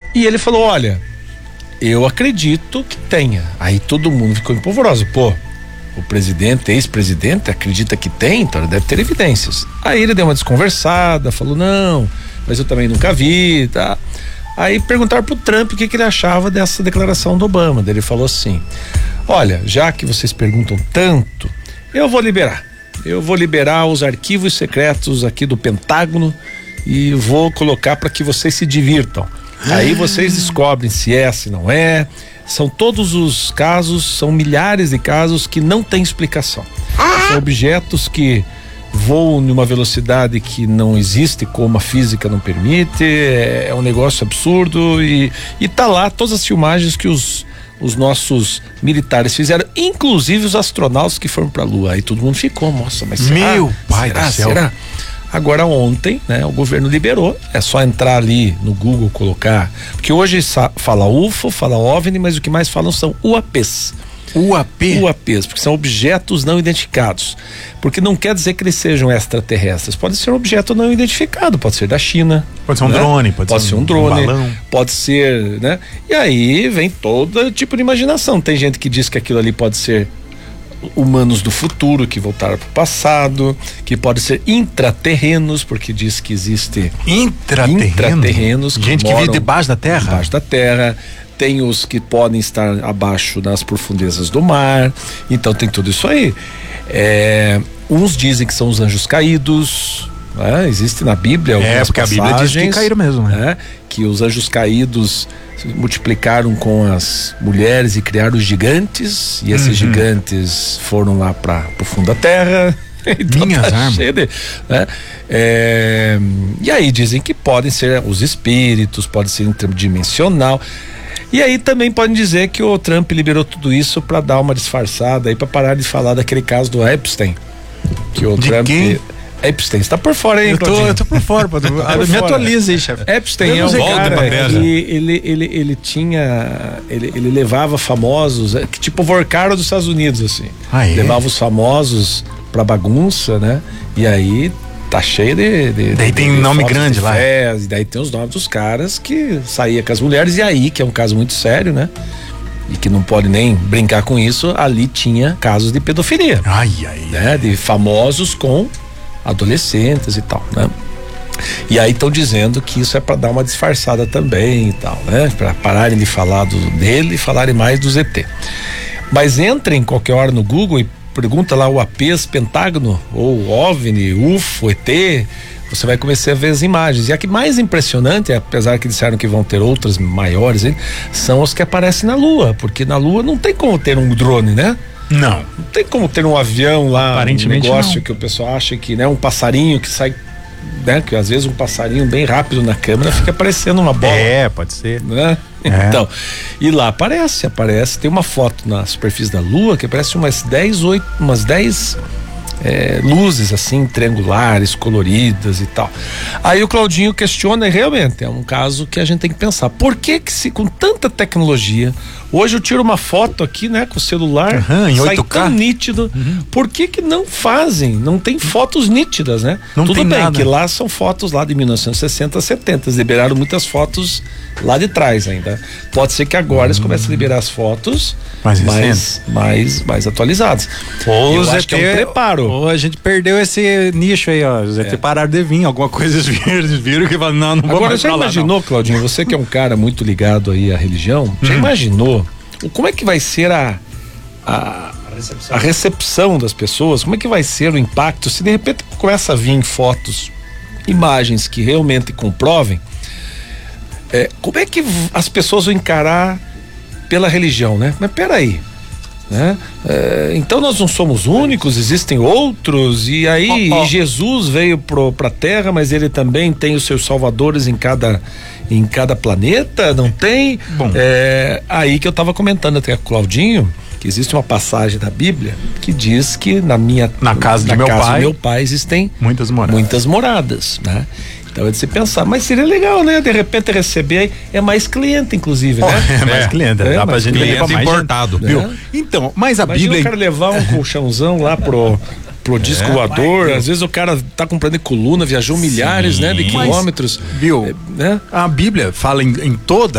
E ele falou, olha, eu acredito que tenha. Aí todo mundo ficou empolvoroso. Pô, o presidente, ex-presidente, acredita que tem, então deve ter evidências. Aí ele deu uma desconversada, falou, não, mas eu também nunca vi, tá? Aí perguntaram pro Trump o que ele achava dessa declaração do Obama. Daí ele falou assim, olha, já que vocês perguntam tanto, eu vou liberar os arquivos secretos aqui do Pentágono e vou colocar para que vocês se divirtam. Aí vocês descobrem se é, se não é. São todos os casos, são milhares de casos que não tem explicação. São objetos que voam numa velocidade que não existe, como a física não permite, é um negócio absurdo e tá lá todas as filmagens que os nossos militares fizeram, inclusive os astronautas que foram pra Lua. Aí todo mundo ficou, nossa, mas será? Meu pai do céu. Será? Agora ontem, né, o governo liberou, é só entrar ali no Google, colocar, porque hoje fala UFO, fala OVNI, mas o que mais falam são UAPs. UAPs, porque são objetos não identificados, porque não quer dizer que eles sejam extraterrestres, pode ser um objeto não identificado, pode ser da China, pode ser um drone, pode ser um drone, balão, pode ser, né? E aí vem todo tipo de imaginação. Tem gente que diz que aquilo ali pode ser humanos do futuro que voltaram para o passado, que pode ser intraterrenos, porque diz que existe intraterrenos gente que vive debaixo da terra. Tem os que podem estar abaixo das profundezas do mar. Então tem tudo isso aí. Uns dizem que são os anjos caídos, né? Existe na Bíblia algumas porque passagens, a Bíblia diz que caíram mesmo, né? Que os anjos caídos se multiplicaram com as mulheres e criaram os gigantes, e esses gigantes foram lá para o fundo da terra. Então Minhas armas. Né? E aí dizem que podem ser os espíritos, pode ser interdimensional. E aí também podem dizer que o Trump liberou tudo isso para dar uma disfarçada aí, para parar de falar daquele caso do Epstein. Que o Trump. Quem? Epstein, você tá por fora aí, eu tô por fora, me atualiza aí, chefe. Epstein é um cara que ele tinha, ele levava famosos, tipo o Vorcaro dos Estados Unidos, assim. Levava os famosos pra bagunça, né? E aí tá cheio daí tem nome grande lá. E daí tem os nomes dos caras que saía com as mulheres, e aí, que é um caso muito sério, né? E que não pode nem brincar com isso, ali tinha casos de pedofilia. Né? De famosos com adolescentes e tal, né? E aí estão dizendo que isso é para dar uma disfarçada também e tal, né? Para pararem de falar dele e falarem mais do ZT. Mas entrem qualquer hora no Google e pergunta lá o APs, Pentágono ou OVNI, UFO, ET, você vai começar a ver as imagens. E a que mais impressionante, apesar que disseram que vão ter outras maiores, hein, são os que aparecem na Lua, porque na Lua não tem como ter um drone, né? Não tem como ter um avião lá, aparentemente um negócio não. Que o pessoal acha que, né, um passarinho que sai, né, que às vezes um passarinho bem rápido na câmera fica parecendo uma bola. Pode ser, né? Então, e lá aparece, tem uma foto na superfície da Lua que aparece umas 10 luzes assim, triangulares, coloridas e tal. Aí o Claudinho questiona, e realmente é um caso que a gente tem que pensar, por que se com tanta tecnologia, hoje eu tiro uma foto aqui, né, com o celular, em sai 8K. tão nítido, por que não fazem, não tem fotos nítidas, né? Não Tudo tem bem nada. que lá são fotos lá de 1960, 70, eles liberaram muitas fotos lá de trás ainda. Pode ser que agora eles comecem a liberar as fotos mais atualizadas. Ou eu acho que é um preparo. Ou a gente perdeu esse nicho aí, ó. Os ZT pararam de vir, alguma coisa eles viram que falaram, não vou Agora, mais já pra lá, imaginou, não. Claudinho, você que é um cara muito ligado aí à religião, já imaginou como é que vai ser a recepção das pessoas? Como é que vai ser o impacto se de repente começa a vir fotos, imagens que realmente comprovem? Como é que as pessoas vão encarar pela religião, né? Mas peraí, né? Então nós não somos únicos, existem outros, e aí e Jesus veio pra terra, mas ele também tem os seus salvadores em cada planeta, não tem? Bom. Aí que eu tava comentando até com o Claudinho, que existe uma passagem da Bíblia que diz que na casa do meu pai existem muitas moradas, né? Então é de se pensar, mas seria legal, né? De repente receber, é mais cliente, inclusive, né? É mais cliente, dá pra gente levar mais importado, viu? Então, mas a Imagina Bíblia... o cara levar um colchãozão lá pro disco voador, às vezes o cara tá comprando coluna, viajou milhares, né, de quilômetros. Viu? Né? A Bíblia fala em toda